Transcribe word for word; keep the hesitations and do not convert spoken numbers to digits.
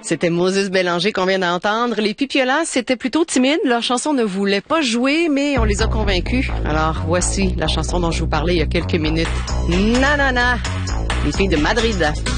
C'était Moses Bélanger qu'on vient d'entendre. Les Pipiolas, c'était plutôt timide. Leur chanson ne voulait pas jouer, mais on les a convaincus. Alors, voici la chanson dont je vous parlais il y a quelques minutes. Nanana, les filles de Madrid.